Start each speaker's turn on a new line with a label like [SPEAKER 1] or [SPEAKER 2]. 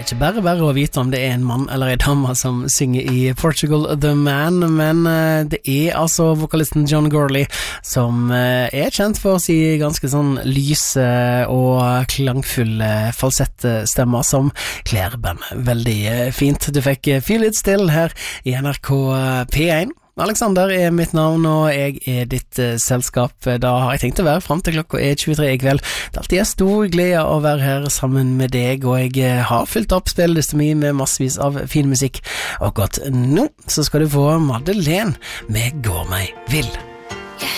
[SPEAKER 1] ikke bare å vite om det en mann eller en dame som synger i Portugal The Man, men det altså vokalisten John Gourley som kjent for si ganske sånn lyse og klangfulle falsettstemmer som kler bandet veldig fint. Du fikk Feel It Still her i NRK P1. Alexander mitt navn, og jeg ditt selskap. Da har jeg tenkt å være frem til klokka 23 i kveld. Det alltid stor glede å være her sammen med deg, og jeg har fylt opp spillelista mi med massevis av fin musikk. Og godt nå så skal du få Madeleine med Går meg vill.